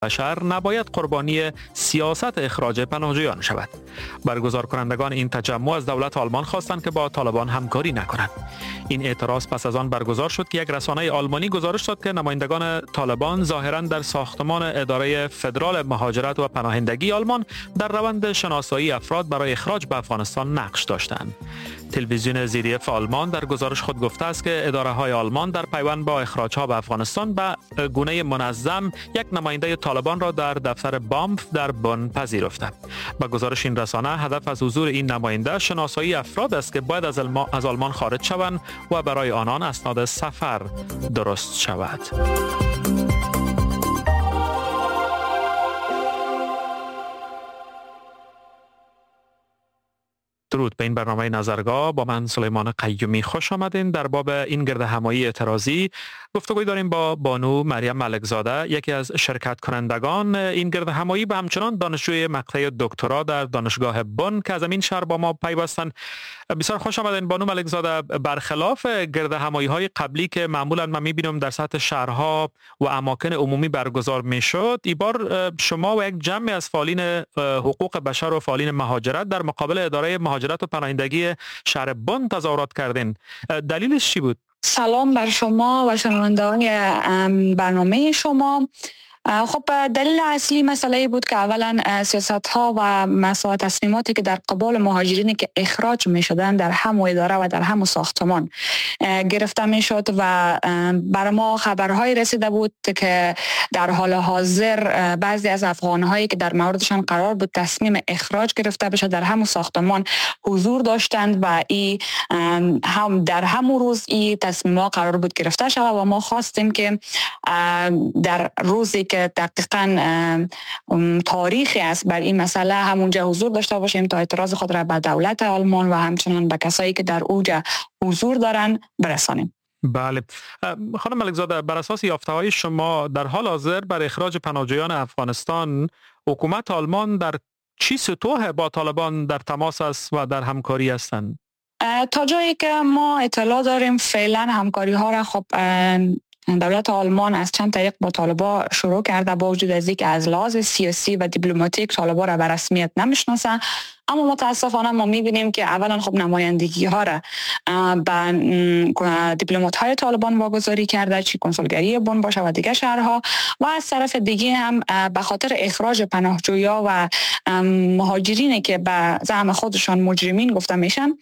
بشر نباید قربانی سیاست اخراج پناهجویان شود. برگزار کنندگان این تجمع از دولت آلمان خواستند که با طالبان همکاری نکنند. این اعتراض پس از آن برگزار شد که یک رسانه آلمانی گزارش داد که نمایندگان طالبان ظاهراً در ساختمان اداره فدرال مهاجرت و پناهندگی آلمان در روند شناسایی افراد برای اخراج به افغانستان نقش داشتند. تلویزیون ZDF آلمان در گزارش خود گفته است که اداره‌های آلمان در پیوند با اخراج‌ها به افغانستان به گونه منظم یک نماینده طالبان را در دفتر بامف در بن پذیرفته. با گزارش این رسانه هدف از حضور این نماینده شناسایی افراد است که باید از آلمان خارج شوند و برای آنان اسناد سفر درست شود. درود به این برنامه نظرگاه. با من سلیمان قیومی خوش آمدین. در باب این گرد همایی اعتراضی گفتگوی داریم با بانو مریم ملکزاده، یکی از شرکت کنندگان این گرد همایی و همچنان دانشجوی مقطع دکترا در دانشگاه بن که از این شهر با ما پیوستند. بسیار خوش آمدین بانو ملکزاده. برخلاف گرد همایی های قبلی که معمولا من میبینم در سطح شهرها و اماکن عمومی برگزار میشد، این بار شما و یک جمع از فعالین حقوق بشر و فعالین مهاجرت در مقابل اداره مهاجرت و پناهندگی شهر بن تظاهرات کردین. دلیلش چی بود؟ سلام بر شما و شنوندگان برنامه شما. خب دلیل اصلی مسئله بود که اولا سیاست ها و مسائل تصمیماتی که در قبال مهاجرینی که اخراج می شدن در همو اداره و در همو ساختمان گرفته می شد و بر ما خبرهای رسیده بود که در حال حاضر بعضی از افغان هایی که در موردشان قرار بود تصمیم اخراج گرفته بشه در همو ساختمان حضور داشتند و هم در همو روز این تصمیم ها قرار بود گرفته شود و ما خواستیم که در روزی که دقیقاً تاریخی است بر این مسئله همونجا حضور داشته باشیم تا اعتراض خود را به دولت آلمان و همچنان به کسایی که در اوجا حضور دارن برسانیم. بله خانم ملکزاده، بر اساس یافته‌های شما در حال حاضر بر اخراج پناهجویان افغانستان حکومت آلمان در چی سطوح با طالبان در تماس است و در همکاری هستند؟ تا جایی که ما اطلاع داریم فعلا همکاری ها را خب دولت آلمان از چند طریق با طالبان شروع کرده، با وجود از اینکه از لحاظ سیاسی و دیپلماتیک طالبان را به رسمیت نمیشناسن، اما متاسفانه ما میبینیم که اولا خب نمایندگی ها را به دیپلمات های طالبان واگذاری کرده، چی کنسولگری بن باشه و دیگه شهرها، و از طرف دیگه هم به خاطر اخراج پناهجویا و مهاجرینی که به زعم خودشان مجرمین گفته میشن،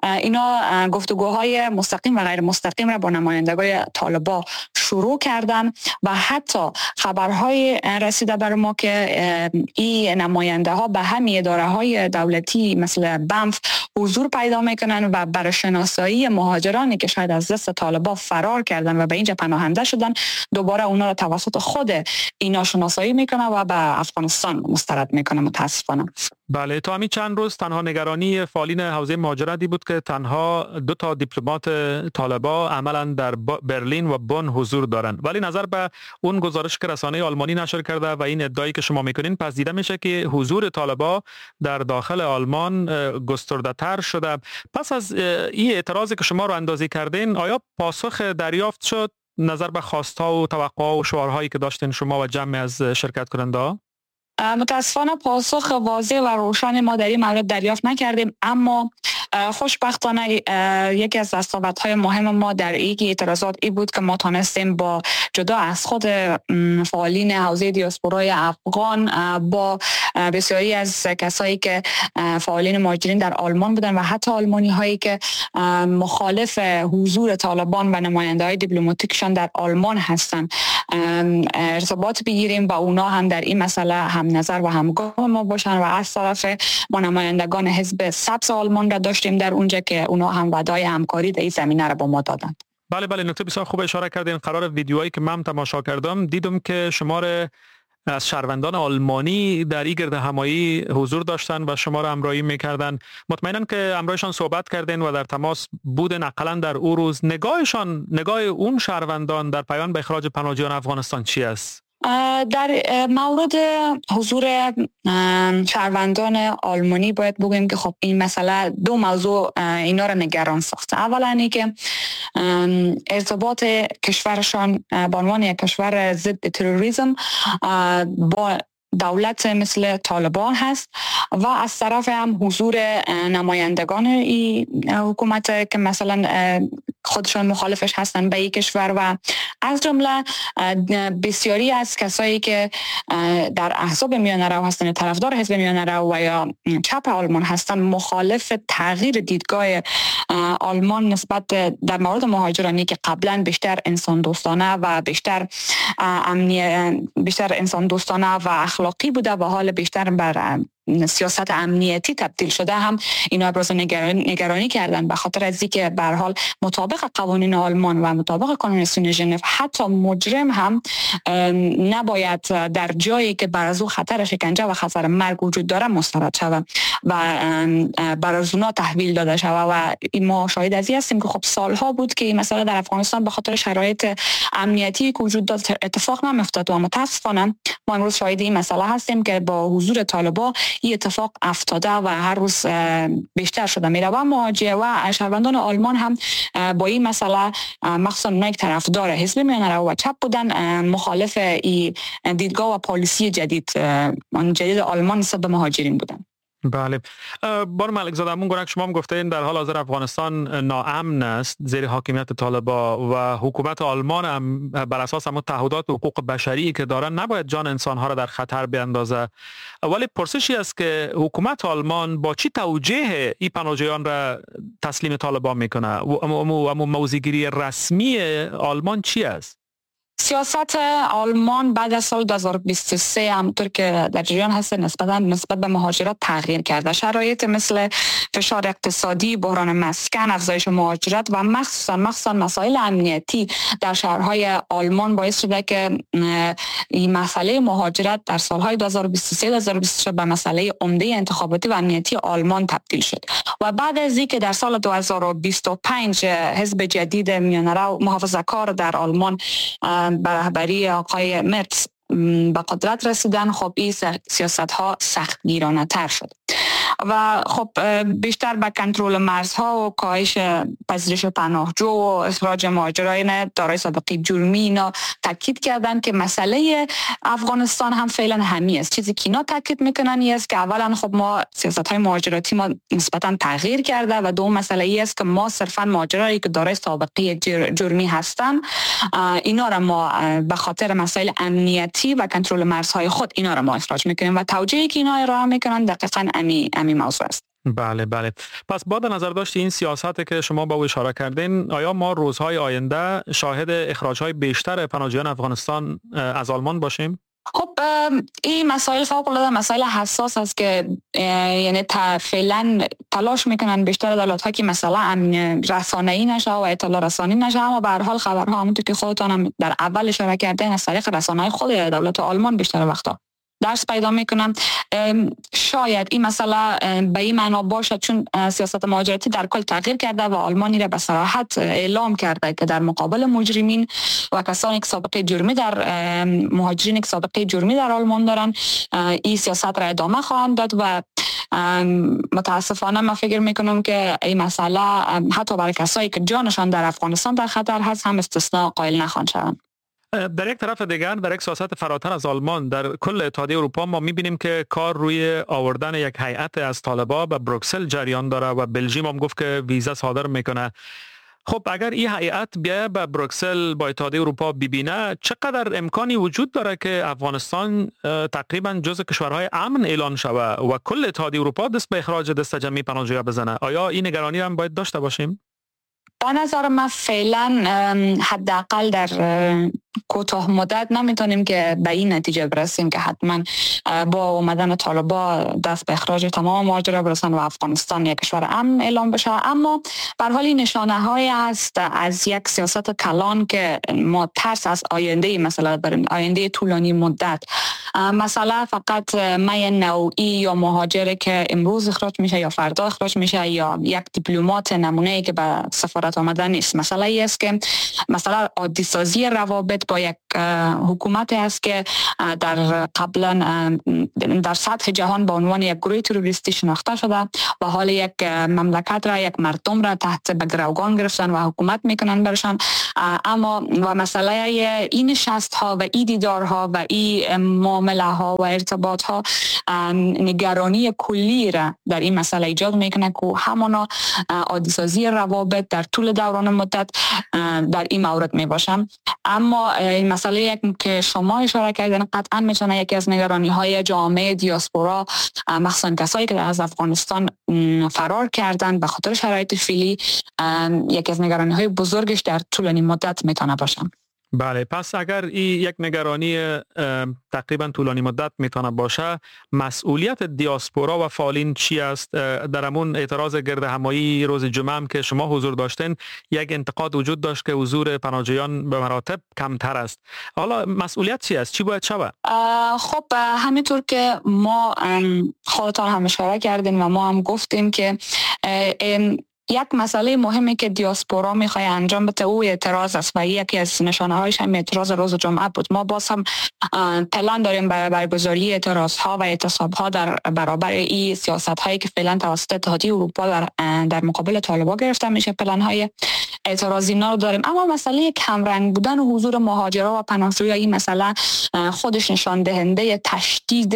اینا گفتگوهای مستقیم و غیر مستقیم را با نمایندگان طالبان شروع کردن و حتی خبرهای رسیده بر ما که این نماینده ها به همین اداره های دولتی مثل بامف حضور پیدا میکنن و برای شناسایی مهاجرانی که شاید از دست طالبان فرار کردن و به اینجا پناهنده شدن دوباره اونا را توسط خود اینا شناسایی میکنن و به افغانستان مسترد میکنن. متاسفانه بله، تا همین چند روز تنها نگرانی فعالین حوزه مهاجرتی بود که تنها 2 دیپلمات طالبان عملا در برلین و بن حضور دارند، ولی نظر به اون گزارش که رسانه آلمانی نشر کرده و این ادعایی که شما میکنین پس دیده میشه که حضور طالبان در داخل آلمان گسترده تر شده. پس از این اعتراضی که شما رو اندازی کردین، آیا پاسخ دریافت شد نظر به خواست‌ها و توقع‌ها و شعارهایی که داشتین شما و جمع از شرکت کننده؟ متاسفانه پاسخ واضح و روشن ما در این مورد دریافت نکردیم، اما خوشبختانه یکی از دستاوردهای مهم ما در این اعتراضات این بود که ما تانستیم با جدا از خود فعالین حوزه دیاسپورای افغان با بسیاری از کسایی که فعالین مهاجرین در آلمان بودن و حتی آلمانی هایی که مخالف حضور طالبان و نماینده های دیپلماتیکشان در آلمان هستند ارتباط بگیریم و اونا هم در این مسئله هم نظر و همگام ما باشن و از طرف ما نمایندگان حزب سبز آلمان را داشتیم در اونجا که اونا هم وعده همکاری در این زمینه را با ما دادند. بله نکته بسیار خوب اشاره کردین. قرار ویدیوهایی که من تماشا کردم دیدم که شمار از شهروندان آلمانی در این گرد همایی حضور داشتن و شما را همراهی میکردن. مطمئنم که همراهشان صحبت کردین و در تماس بودن. اقلا در او روز نگاه اون شهروندان در پیوند به اخراج پناهجویان افغانستان چی است؟ در مورد حضور شهروندان آلمانی باید بگویم که خب این مسئله دو موضوع اینا را نگران ساخته. اولا اینه که ارتباط کشورشان به عنوان یک کشور ضد تروریسم با دولت مثل طالبان هست و از طرف هم حضور نمایندگان این حکومت که مثلا خودشان مخالفش هستن به این کشور و از جمله بسیاری از کسایی که در احزاب میانه رو هستن، طرفدار حزب میانه رو و یا چپ آلمان هستن، مخالف تغییر دیدگاه آلمان نسبت در مورد مهاجرانی که قبلا بیشتر انسان دوستانه و بیشتر انسان دوستانه و اخلاقی بوده و حال بیشتر بر سیاست امنیتی تبدیل شده، هم اینا ابراز نگرانی کردن به خاطر از اینکه به هر حال مطابق قوانین آلمان و مطابق کنوانسیون ژنو حتی مجرم هم نباید در جایی که بر از او خطر شکنجه و خطر مرگ وجود داره مسترد شود و بر از اونا تحویل داده شود. و ما شاهد از این هستیم که خب سالها بود که این مسئله در افغانستان به خاطر شرایط امنیتی که وجود داشت اتفاق نمیافتاد و متاسفانه ما امروز شاهد این مسئله هستیم که با حضور طالبان این اتفاق افتاده و هر روز بیشتر شده میره و مهاجر و شهروندان آلمان هم با این مسئله مخصوصا اونایی که طرفدار حزب میانه رو و چپ بودن مخالف این دیدگاه و پالیسی جدید آلمان نسبت به مهاجرین بودن. بله. بانو ملک زاده، همون گونه که شما هم گفتین در حال حاضر افغانستان ناامن است زیر حاکمیت طالبان و حکومت آلمان هم بر اساس همون تعهدات حقوق بشری که دارن نباید جان انسانها را در خطر بیندازه. ولی پرسشی است که حکومت آلمان با چی توجیه این پناهجویان را تسلیم طالبان میکنه و موضع‌گیری رسمی آلمان چی است؟ سیاست آلمان بعد از سال 2023 همونطور که در جریان هست نسبت به مهاجرت تغییر کرده. شرایط مثل فشار اقتصادی، بحران مسکن، افزایش مهاجرت و مخصوصا مسائل امنیتی در شهرهای آلمان باعث شده که این مسئله مهاجرت در سالهای 2023-2024 به مسئله عمده انتخاباتی و امنیتی آلمان تبدیل شد. و بعد از اینکه در سال 2025 حزب جدید میانه‌رو محافظه‌کار در آلمان به رهبری آقای مرتز به قدرت رسیدن، خب این سیاست ها سختگیرانه تر شد و خب بیشتر به کنترل مرزها و کاهش پذیرش پناهجو و اخراج مهاجران دارای سابقه جرمی اینا تاکید کردن که مسئله افغانستان هم فعلا همین است. چیزی که اینا تاکید میکنن این است که اولا خب ما سیاست های مهاجراتی ما نسبتا تغییر کرده و دوم مسئله ای است که ما صرفا مهاجرانی که دارای سابقه جرمی هستن اینا را ما به خاطر مسائل امنیتی و کنترل مرزهای خود اینا را ما اخراج میکنیم و توجیهی که اینا ارائه میکنن دقیقاً همین موضوع است. بله. پس با نظر داشت این سیاست که شما با او اشاره کردین، آیا ما روزهای آینده شاهد اخراج‌های بیشتر پناهجویان افغانستان از آلمان باشیم؟ خب این مسائل فوق‌العاده مسائل حساس است که یعنی فعلا تلاش میکنن بیشتر دولت‌ها که مثلا رسانه‌ای نشه و اطلاع رسانی نشه، اما به هر حال خبرها همونطور که خودتان هم در اول اشاره کردین از طریق رسانه‌های خود دولت آلمان بیشتر وقتا درس پیدا میکنم. شاید این مسئله به این معنا باشد چون سیاست مهاجرتی در کل تغییر کرده و آلمانی را به صراحت اعلام کرده که در مقابل مجرمین و کسانی که سابقه جرمی در مهاجرین که سابقه جرمی در آلمان دارن این سیاست را ادامه خواهند داد و متاسفانه من فکر میکنم که این مسئله حتی برای کسایی که جانشان در افغانستان در خطر هست هم استثناء قائل نخواهند شوند. در یک طرف دیگر در یک سیاست فراتر از آلمان در کل اتحادیه اروپا ما می‌بینیم که کار روی آوردن یک هیئت از طالبان به بروکسل جریان داره و بلژیم هم گفت که ویزا صادر میکنه. خب اگر این هیئت بیا به بروکسل با اتحادیه اروپا ببینه، چقدر امکانی وجود داره که افغانستان تقریبا جزو کشورهای امن اعلان شود و کل اتحادیه اروپا دست به اخراج دست جمعی پناهجویان بزنه؟ آیا این نگرانی هم باید داشته باشیم؟ به نظر من فعلا حداقل در کوتاه مدت نمیتونیم که به این نتیجه برسیم که حتما با اومدن طالبان دست به اخراج تمام مهاجران برسن و افغانستان یک کشور امن اعلام بشه، اما به هر حال این نشانه هایی است از یک سیاست کلان که ما ترس از آینده مثلا داریم، آینده طولانی مدت. مثلا فقط می نوعی یا مهاجری که امروز اخراج میشه یا فردا اخراج میشه یا یک دیپلمات نمونه‌ای که به سفارت آمده نیست. مثلا این است که مثلا عادی سازی روابط با یک حکومتی است که در قبلا در سطح جهان به عنوان یک گروه تروریستی شناخته شده و حال یک مملکت را، یک مردم را تحت گروگان گرفتن و حکومت میکنن برشان. اما و مسئله این نشست ها و این دیدارها و این معامله ها و ارتباط ها نگرانی کلی را در این مسئله ایجاد میکنه که همانا عادی‌سازی روابط در طول دوران مدت در این مورد می باشم. اما این مسئله که شما اشاره کردن قطعا میتونه یکی از نگرانی های جامعه دیاسپورا، مخصوصا کسایی که از افغانستان فرار کردن به خاطر شرایط فعلی، یکی از نگرانی های بزرگش در طولانی مدت میتونه باشم. بله، پس اگر این یک نگرانی تقریبا طولانی مدت میتونه باشه، مسئولیت دیاسپورا و فعالین چی است؟ در همون اعتراض گرد همایی روز جمعه هم که شما حضور داشتین، یک انتقاد وجود داشت که حضور پناهجویان به مراتب کمتر است. حالا مسئولیت چی است؟ چی باید شود؟ خب همینطور که ما خودتان هم اشاره کردین و ما هم گفتیم که یک مسئله مهمی که دیاسپورا میخواد انجام بده او اعتراض است و یکی از نشانه هایش هم اعتراض روز جمعه بود. ما باز هم پلان داریم برای برگزاری اعتراض ها و اعتصاب ها در برابر این سیاست هایی که فعلا توسط اتحادیه اروپا در مقابل طالبان گرفته میشه. پلان های اعتراضی نا رو داریم، اما مسئله کمرنگ بودن و حضور مهاجرا و پناهجویان این مسئله خودش نشان دهنده تشدید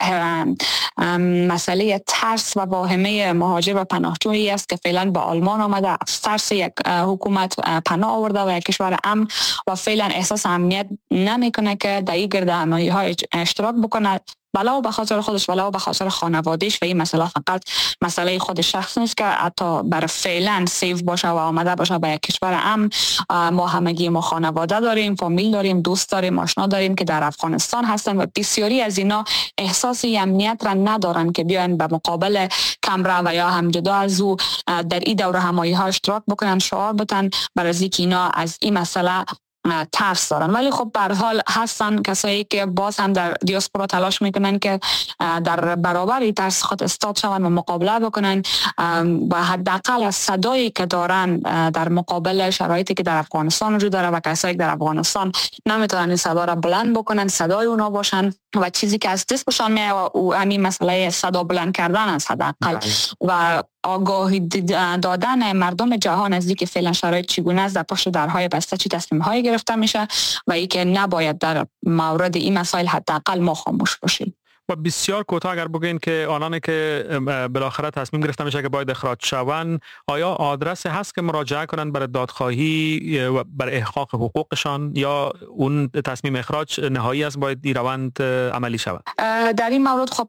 مسئله ترس و واهمه مهاجر و پناهجویی است که فعلا با آلمان آمده، از ترس یک حکومت پناه آورده و یک کشور امن و فعلا احساس امنیت نمیکنه که در این گرد همایی ها اشتراک بکنه، بلا به خاطر خودش بلا به خاطر خانوادهش. و این مسئله فقط مسئله خود شخص نیست که حتی برای فعلا سیف باشه و آمده باشه به یک کشور امن. ما همگی ما خانواده داریم، فامیل داریم، دوست داریم، آشنا داریم که در افغانستان هستن و بسیاری از اینا احساس امنیت را ندارن که بیان به مقابل کمره و یا هم جدا از او در این دوره همایی ها اشتراک بکنن، شعار بدن، برای اینکه اینا از این مسئله ترس دارن. ولی خب به هر حال هستن کسایی که باز هم در دیاسپورا تلاش میکنن که در برابر ترس خود استاد شون و مقابله بکنن و حداقل از صدایی که دارن در مقابل شرایطی که در افغانستان وجود داره و کسایی که در افغانستان نمیتونن این صدا را بلند بکنن، صدای اونا باشن و چیزی که از دستشان میاد و همین مسئله صدا بلند کردن است حداقل و آگاهی دادن مردم جهان از اینکه فعلا شرایط چگونه است، در پشت درهای بسته چی تصمیم‌هایی گرفته میشه و اینکه نباید در مورد این مسائل حداقل ما خاموش باشیم. و بسیار کوتاه اگر بگین که آنانی که بالاخره تصمیم گرفته میشه که باید اخراج شوند، آیا آدرس هست که مراجعه کنند برای دادخواهی و برای احقاق حقوقشان یا اون تصمیم اخراج نهایی است باید این روند عملی شود؟ در این مورد خب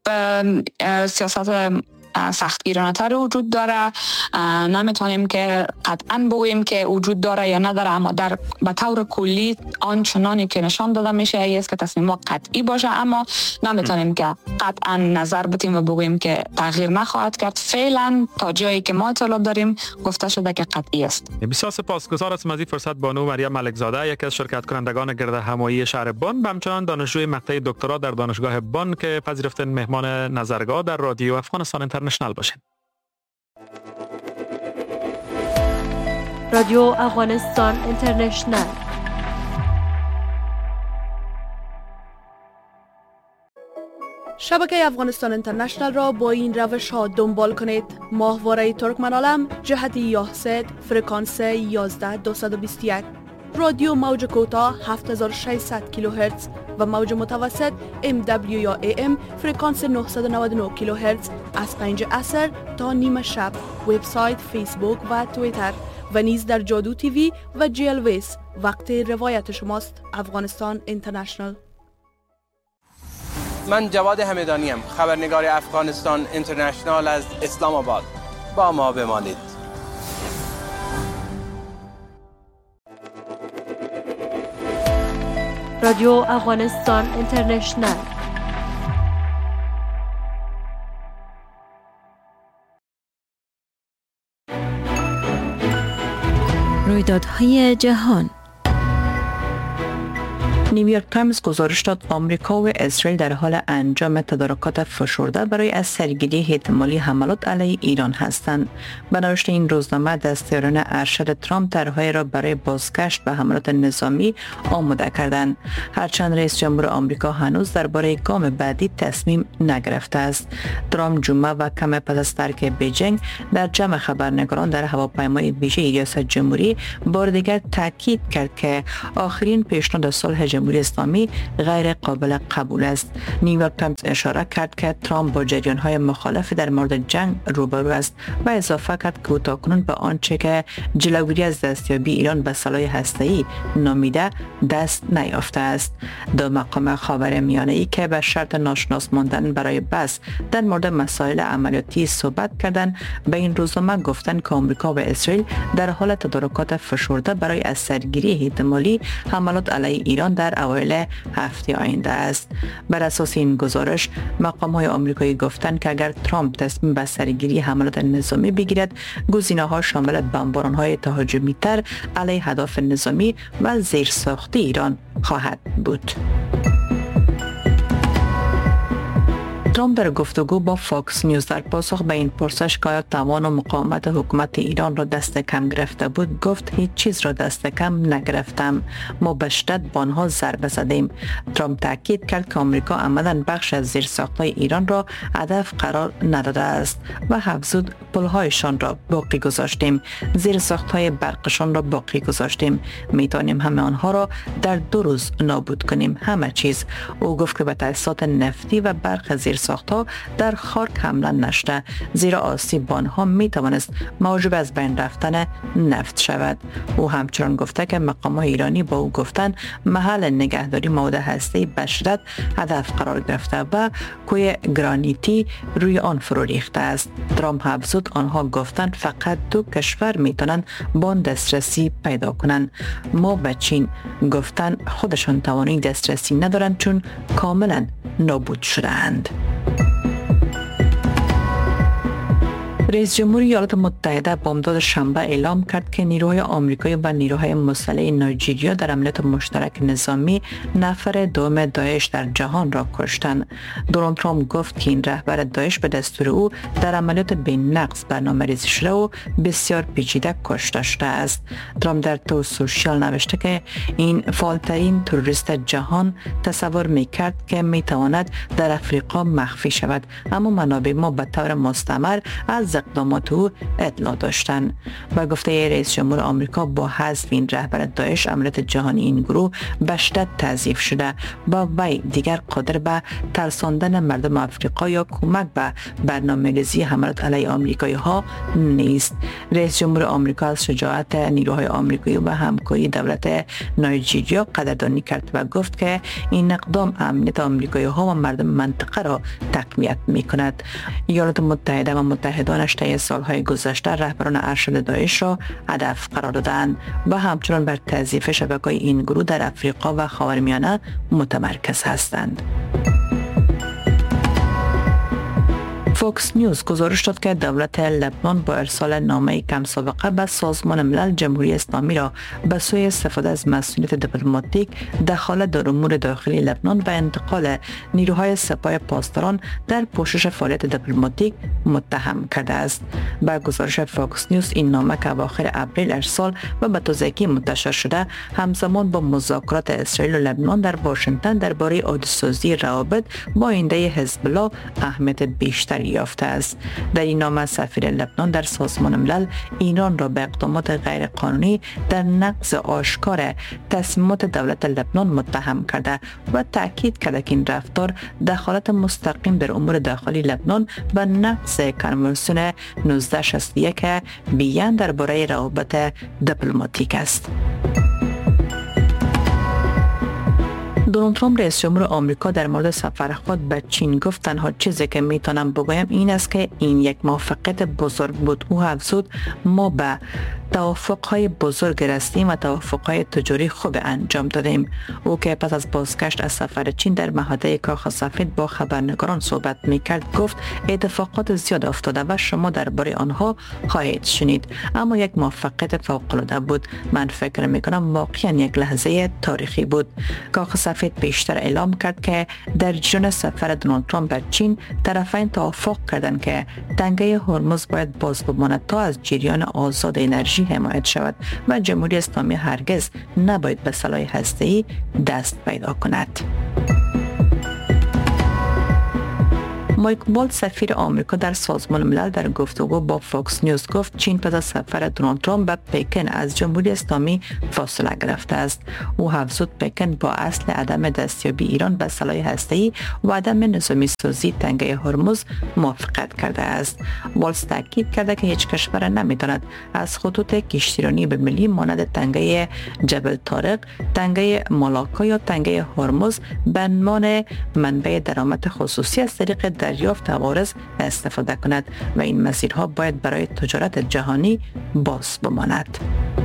سیاست سختگیرانه تر وجود داره. نمیتونیم که قطعا بگوییم که وجود داره یا نداره، اما به طور کلی آنچنانی که نشان داده میشه است که تصمیم قطعی باشه، اما نمیتونیم که قطعا نظر بدیم و بگوییم که تغییر نخواهد کرد. فعلا تا جایی که ما اطلاع داریم گفته شده که قطعی است. بسیار سپاسگزار از این فرصت بانو مریم ملکزاده، یکی از شرکت کنندگان گرد همایی شهر بن و همچنان دانشجوی مقطع دکترا در دانشگاه بن که پذیرفتن مهمان نظرگاه در رادیو افغانستان اینترنشنال باشین. رادیو افغانستان اینترنشنال. شبکه افغانستان اینترنشنال را با این روش ها دنبال کنید: ماهواره ترکمنالم جهت یاهسد فرکانس 11221، رادیو موج کوتاه 7600 کیلوهرتز و موج متوسط MW یا AM فرکانس 999 کیلوهرتز از 5 عصر تا نیم شب. وبسایت، فیسبوک و توییتر و نیز در جادو تیوی و جیل ویس. وقت روایت شماست. افغانستان اینترنشنال. من جواد همدانیم، خبرنگار افغانستان اینترنشنال از اسلام آباد. با ما بمانید. رادیو افغانستان اینترنشنال. رویدادهای جهان. نیویورک تایمز گزارش داد آمریکا و اسرائیل در حال انجام تدارکات فشرده برای از سرگیری احتمالی حملات علیه ایران هستند. به نوشته این روزنامه دستیاران ارشد ترامپ طرح‌های را برای بازگشت به حملات نظامی آماده کردند. هرچند رئیس جمهور آمریکا هنوز درباره گام بعدی تصمیم نگرفته است. ترامپ جمعه و کم پس از ترک بیجینگ در جمع خبرنگاران در هواپیمای ویژه ریاست جمهوری بار دیگر تاکید کرد که آخرین پیشنهاد صلح جمهوری اسلامی غیر قابل قبول است. نیویورک تایمز اشاره کرد که ترامپ با جریان‌های مخالف در مورد جنگ روبرو است و اضافه کرد که او تاکنون به آنچه که جلوگیری از دستیابی ایران به سلاح هسته‌ای نامیده دست نیافته است. دو مقام خاورمیانه‌ای که به شرط ناشناس ماندن برای بحث در مورد مسائل عملیاتی صحبت کردند به این روزنامه گفتند که آمریکا و اسرائیل در حال تدارکات فشرده برای از سرگیری احتمالی حملات علیه ایران در اوایل هفته آینده است. بر اساس این گزارش مقام‌های آمریکایی گفتند که اگر ترامپ تصمیم به سرگیری حملات نظامی بگیرد گزینه‌ها شامل بمباران‌های تهاجمی‌تر علیه اهداف نظامی و زیرساختی ایران خواهد بود. ترامپ در گفتگو با فاکس نیوز در پاسخ به این پرسش که آیا توان و مقاومت حکومت ایران را دست کم گرفته بود گفت هیچ چیز را دست کم نگرفتم، ما به شدت به آنها ضربه زدیم. ترامپ تاکید کرد که آمریکا عمداً بخش از زیرساخت‌های ایران را هدف قرار نداده است و افزود پل‌هایشان را باقی گذاشتیم، زیرساخت‌های برقشان را باقی گذاشتیم، میتوانیم همه آنها را در 2 روز نابود کنیم، همه چیز. او گفت که به تأسیسات نفتی و برق زیرساخت‌ها در خاک حمله نشده، زیرا آسیب آنها می توانست موجب از بین رفتن نفت شود. او همچنان گفته که مقام‌های ایرانی با او گفتند محل نگهداری مواد هسته‌ای به شدت هدف قرار گرفته و کوه گرانیتی روی آن فرو ریخته است. ترامپ افزود آنها گفتند فقط 2 کشور می توانند با آن دسترسی پیدا کنند. ما به چین گفتند خودشان توانایی دسترسی ندارند چون کاملا نابود شدند. رئیس جمهور ایالات متحده بامداد شنبه اعلام کرد که نیروهای آمریکایی و نیروهای مسلح نایجیریا در عملیات مشترک نظامی نفر دوم داعش در جهان را کشتند. دونالد ترامپ گفت که این رهبر داعش به دستور او در عملیات بی‌نقص برنامه‌ریزی شده و بسیار پیچیده کشته شده است. ترامپ در تو سوشیال نوشته که این فعالترین تروریست جهان تصور می‌کرد که می‌تواند در افریقا مخفی شود، اما منابع ما به طور مستمر از اقدامات او اطلاع داشتند. با گفته رئیس جمهور آمریکا با حذف این رهبر داعش عملیات جهانی این گروه به شدت تضعیف شده و وی دیگر قادر به ترساندن مردم آفریقا یا کمک به برنامه‌ریزی حملات علیه آمریکایی ها نیست. رئیس جمهور آمریکا از شجاعت نیروهای آمریکایی و همکاری دولت نایجیریا قدردانی کرد و گفت که این اقدام امنیت آمریکایی ها و مردم منطقه را تقویت می‌کند. ایالات متحده و متحدانش طی سالهای گذشته رهبران ارشد داعش را هدف قرار دادند و همچنان بر تضعیف شبکه‌های این گروه در افریقا و خاورمیانه متمرکز هستند. فاکس نیوز گزارش داد که دولت لبنان با ارسال نامه کم سابقه به سازمان ملل جمهوری اسلامی را به سوی استفاده از مسئولیت دیپلماتیک دخالت در امور داخلی لبنان و انتقال نیروهای سپاه پاسداران در پوشش فعالیت دیپلماتیک متهم کرده است. با گزارش فاکس نیوز این نامه که اواخر اپریل ارسال و به تازگی منتشر شده همزمان با مذاکرات اسرائیل و لبنان در واشنگتن درباره عادی‌سازی روابط با آینده حزب الله اهمیت بیشتری یافته است. در این نامه سفیر لبنان در سازمان ملل ایران را به اقدامات غیر قانونی در نقض آشکار تصمیمات دولت لبنان متهم کرده و تاکید کرده که این رفتار دخالت مستقیم در امور داخلی لبنان و نقض کنوانسیون 1961 وین درباره روابط دیپلماتیک است. دونالد ترامپ رئیس جمهور آمریکا در مورد سفر خود به چین گفت تنها چیزی که میتونم بگویم این است که این یک موفقیت بزرگ بود. او افزود ما به توافق‌های بزرگ رسمی و توافق‌های تجاری خوب انجام دادیم. او که پس از بازگشت از سفر چین در محطه کاخ سفید با خبرنگاران صحبت می‌کرد گفت اتفاقات زیاد افتاده و شما درباره آنها خواهید شنید، اما یک موفقیت فوق‌العاده بود. من فکر می‌کنم واقعاً یک لحظه تاریخی بود. کاخ سفید بیشتر اعلام کرد که در جریان سفر دونالد ترامپ به چین طرفین توافق کردند که تنگه هرمز باید باز بماند تا از جریان آزاد انرژی حمایت شود و جمهوری اسلامی هرگز نباید به سلاح هسته‌ای دست پیدا کند. مایک والتز سفیر آمریکا در سازمان ملل در گفتگو با فاکس نیوز گفت چین پس از سفر دونالد ترامپ به پکن از جمهوری اسلامی فاصله گرفته است. او افزود پکن با اصل عدم دستیابی ایران به سلاح هسته‌ای و عدم نظامی سازی تنگه هرمز موافقت کرده است. والتز تاکید کرده که هیچ کشور نمی‌تواند از خطوط کشتیرانی بین‌المللی مانند تنگه جبل طارق، تنگه مالاکا یا تنگه هرمز به عنوان منبع درآمد خصوصی از طریق دریافت عوارض استفاده کند و این مسیرها باید برای تجارت جهانی باز بماند.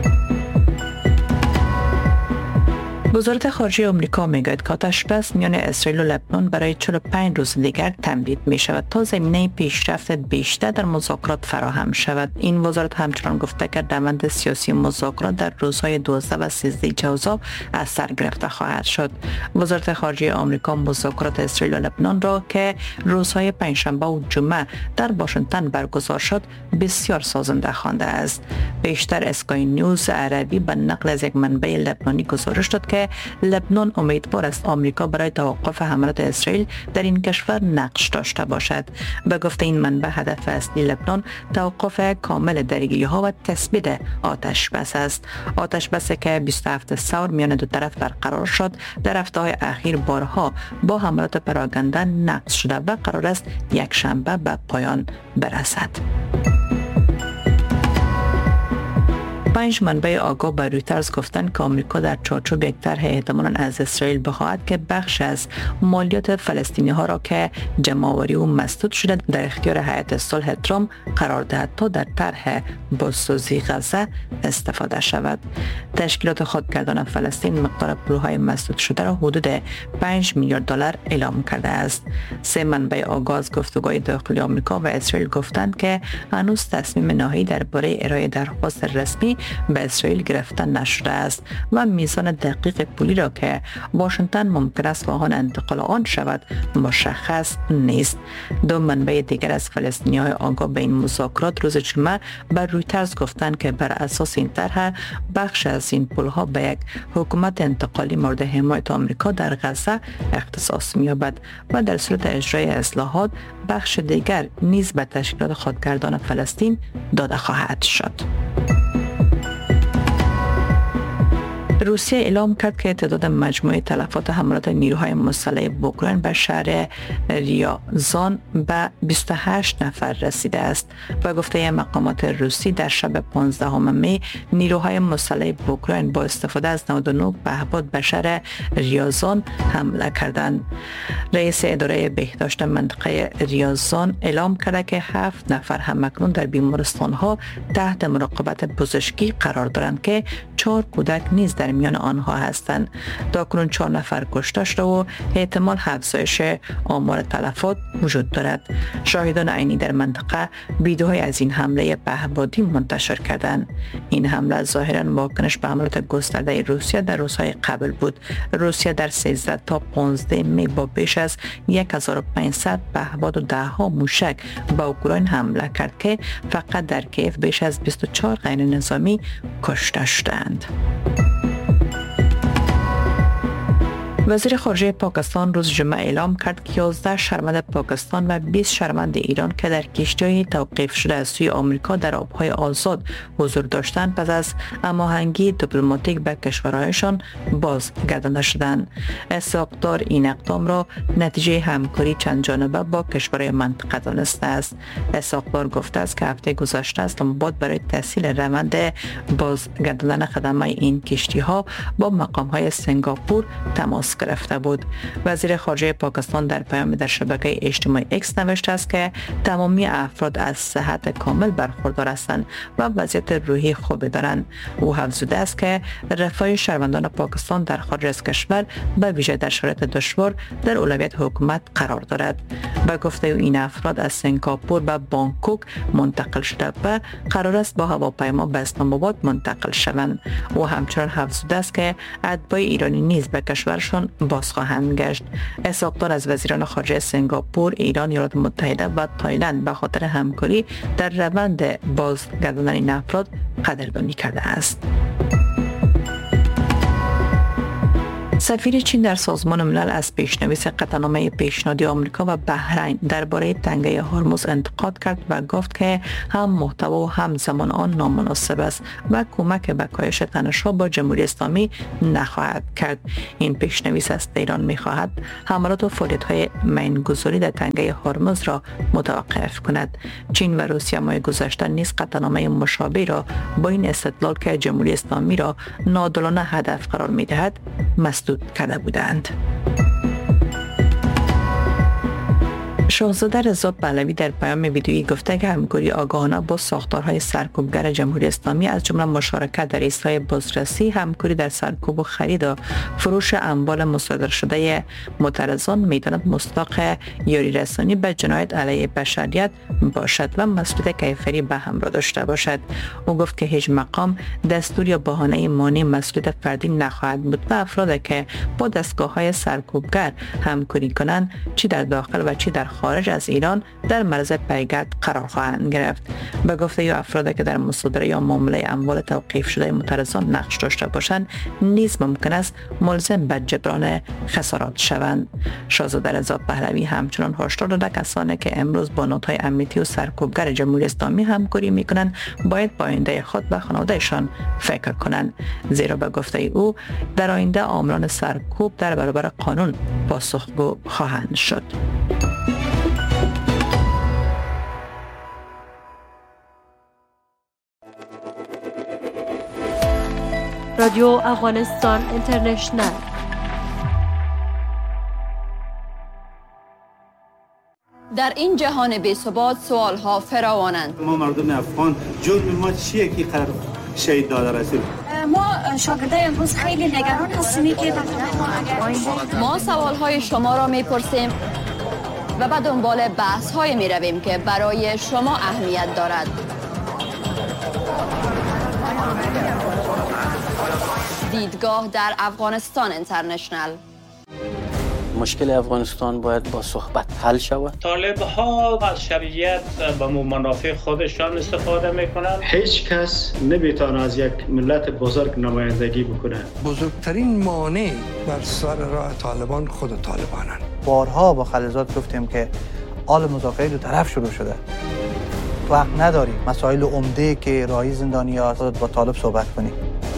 وزارت خارجه آمریکا میگوید که آتش‌بس میان اسرائیل و لبنان برای 45 روز دیگر تمدید می شود تا زمینه پیشرفت بیشتر در مذاکرات فراهم شود. این وزارت همچنان گفته که روند سیاسی مذاکرات در روزهای 12 و 13 جوزا از سر گرفته خواهد شد. وزارت خارجه آمریکا مذاکرات اسرائیل و لبنان را که روزهای پنجشنبه و جمعه در واشنگتن برگزار شد بسیار سازنده خوانده است. بیشتر اسکای نیوز عربی به نقل از یک منبع لبنانی گزارش داد که لبنان امیدوار است آمریکا برای توقف حملات اسرائیل در این کشور نقش داشته باشد. به گفته این منبع هدف اصلی لبنان توقف کامل درگیری‌ها و تثبیت آتش بس است. آتش بسی که 27 ثور میان دو طرف برقرار شد در هفته‌های اخیر بارها با حملات پراکنده نقض شده و قرار است یک شنبه به پایان برسد. 5 منبع آگاه به رویترز گفتند که آمریکا در چارچوب یک طرح احتمالاً از اسرائیل بخواهد که بخش از مالیات فلسطینی ها را که جمع‌آوری و مسدود شده در اختیار هیئت صلح ترامپ قرار دهد تا در طرح بازسازی غزه استفاده شود. تشکیلات خودگردان فلسطین مقدار پولهای مسدود شده را حدود 5 میلیارد دلار اعلام کرده است. 3 منبع آگاه از گفتگوهای داخلی آمریکا و اسرائیل گفتند که هنوز تصمیم نهایی درباره ارائه درخواست رسمی به اسرائیل گرفته نشده است و میزان دقیق پولی را که واشنگتن ممکن است خواهان انتقال آن شود مشخص نیست. 2 منبع دیگر از فلسطینی‌های آگاه به این مذاکرات روز جمعه بر رویترز گفتند که بر اساس این طرح بخش از این پولها به یک حکومت انتقالی مورد حمایت آمریکا در غزه اختصاص می‌یابد و در صورت اجرای اصلاحات بخش دیگر نیز به تشکیلات خودگردان فلسطین داده خواهد شد. روسیه اعلام کرد که تعداد مجموعه تلفات حملات نیروهای مسلح اوکراین به شهر ریازان به 28 نفر رسیده است. به گفته مقامات روسی در شب 15 می نیروهای مسلح اوکراین با استفاده از 99 پهپاد به شهر ریازان حمله کردند. رئیس اداره بهداشت منطقه ریازان اعلام کرده که 7 نفر همکنون در بیمارستان‌ها تحت مراقبت پزشکی قرار دارند که 4 کودک نیز در میان آنها هستند. تاکنون 4 نفر کشته شده و احتمال افزایش آمار تلفات وجود دارد. شاهدان عینی در منطقه ویدیوهای از این حمله پهپادی منتشر کردند. این حمله ظاهراً واکنش به حملات گسترده روسیه در روزهای قبل بود. روسیه در 13 تا 15 می با بیش از 1500 پهپاد و 10 موشک به اوکراین حمله کرد که فقط در کیف بیش از 24 غیر نظامی کشته شدند. وزیر خارجه پاکستان روز جمعه اعلام کرد که 11 شهروند پاکستان و 20 شهروند ایران که در کشتی‌های توقیف شده از سوی آمریکا در آبهای آزاد حضور داشتند پس از هماهنگی دیپلماتیک به کشورهایشان بازگردانده شدند. اسحاق‌دار این اقدام را نتیجه همکاری چند جانبه با کشورهای منطقه دانسته است. اسحاق‌دار گفته است که هفته گذشته اسلام‌آباد برای تسهیل روند بازگرداندن خدمات این کشتی‌ها با مقام‌های سنگاپور تماس تماس گرفته بود. وزیر خارجه پاکستان در پیام در شبکه اجتماعی اکس نوشته است که تمامی افراد از صحت کامل برخوردار هستند و وضعیت روحی خوبی دارند. او افزوده است که رفاه شهروندان پاکستان در خارج از کشور به ویژه در شرایط دشوار در اولویت حکومت قرار دارد. به گفته او این افراد از سنگاپور به بانکوک منتقل شده و قرار است با هواپیما به اسلام آباد منتقل شوند. او همچنان افزوده است که اتباع ایرانی نیز به کشورشان باز خواهند گشت. اسحاق از وزیران خارجه سنگاپور، ایران، ایالات متحده و تایلند به خاطر همکاری در روند بازگرداندن این افراد قدردانی کرده است. سفیر چین در سازمان ملل از پیشنویس قطعنامه پیشنهادی آمریکا و بحرین درباره تنگه هرمز انتقاد کرد و گفت که هم محتوا و هم زمان آن نامناسب است و کمک به کاهش تنش‌ها با جمهوری اسلامی نخواهد کرد. این پیشنویس از ایران می‌خواهد حملات و فعالیت‌های میان‌گذاری در تنگه هرمز را متوقف کند. چین و روسیه ماه گذشته نیز قطعنامه مشابه را با این استدلال که جمهوری اسلامی را ناعادلانه هدف قرار می‌دهد مسدود کرده بودند. شاهزاده رضا پهلوی در پیام ویدیویی گفته که همکاری آگاهانه با ساختارهای سرکوبگر جمهوری اسلامی از جمله مشارکت در ایستگاه بازرسی، همکاری در سرکوب و خرید و فروش اموال مصادره شده معترضان می‌تواند مصداق یاری رسانی به جنایت علیه بشریت باشد و مسئولیت کیفری به همراه داشته باشد. او گفت که هیچ مقام دستور یا بهانه مانع مسئولیت فردی نخواهد بود و افرادی که با دستگاه‌های سرکوبگر همکاری کنند چی در داخل و چی در خارج از ایران در معرض پیگرد قرار خواهند گرفت. به گفته او افرادی که در مصادره یا معامله اموال توقیف شده معترضان نقش داشته باشند نیز ممکن است ملزم به جبران خسارات شوند. شاهزاده رضا پهلوی همچنان هشدار داده کسانی که امروز با نهادهای امنیتی و سرکوبگر جمهوری اسلامی همکاری میکنند باید با آینده خود و خانوادهشان فکر کنند، زیرا به گفته او در آینده عاملان سرکوب در برابر قانون پاسخگو خواهند شد. رادیو افغانستان اینترنشنل. در این جهان بی‌ثبات سوال‌ها فراوانند. ما مردم افغان جرم ما چیه که قرار شهید داده رسول؟ ما شاگردای امروز خیلی نگران هستیم که ما سوال‌های شما را می‌پرسیم و به دنبال بحث‌های می‌رویم که برای شما اهمیت دارد. دیدگاه در افغانستان اینترنشنل. مشکل افغانستان باید با صحبت حل شود. طالب‌ها از شرعیت به منافع خودشان استفاده میکنند. هیچ کس نمیتونه از یک ملت بزرگ نمایندگی بکنه. بزرگترین مانع بر سر راه طالبان خود طالبانند. بارها با خلیزات گفتیم که حال مذاکره دو طرف شروع شده. وقت نداریم مسائل عمده که راهی زندانی‌ها با طالب صحبت کنیم.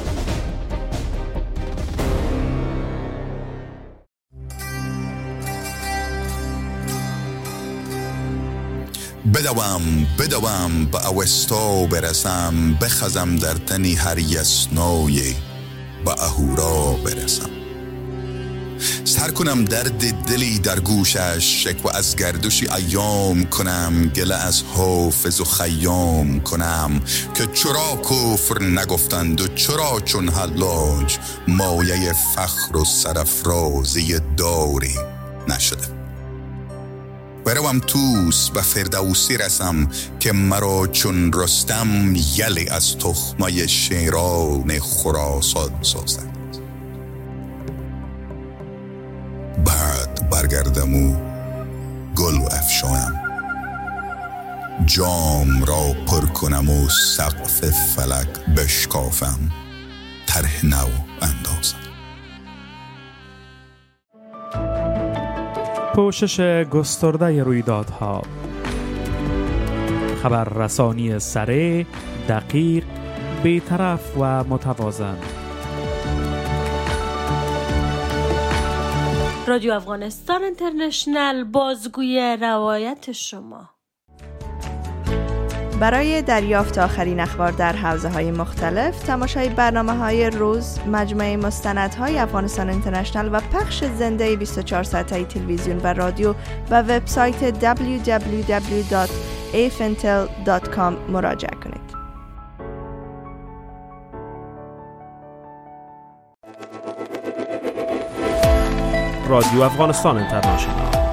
بدوم به اوستا برسم، بخزم در تنی هر یسنای به اهورا برسم. سر کنم درد دلی در گوشش، شکوه از گردشی ایام کنم، گله از حافظ و خیام کنم که چرا کفر نگفتند و چرا چون حلاج مایه فخر و سرافرازی داری نشده. بروم توس به فردوسی رسم که مرا چون رستم یلی از تخمه شیران خراسان سازد. بعد برگردم و گل افشانم، جام را پر کنم و سقف فلک بشکافم، طرح نو اندازم. پوشش گسترده رویدادها، خبررسانی سریع، دقیق، بی‌طرف و متوازن. رادیو افغانستان اینترنشنل، بازگوی روایت شما. برای دریافت آخرین اخبار در حوزه‌های مختلف، تماشای برنامه‌های روز، مجموعه مستندهای افغانستان اینترنشنال و پخش زنده 24 ساعته تلویزیون و رادیو و وبسایت www.afintel.com مراجعه کنید. رادیو افغانستان اینترنشنال